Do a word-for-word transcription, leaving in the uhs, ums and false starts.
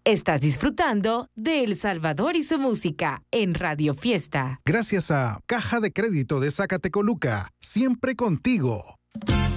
Estás disfrutando de El Salvador y su música en Radio Fiesta. Gracias a Caja de Crédito de Zacatecoluca, siempre contigo.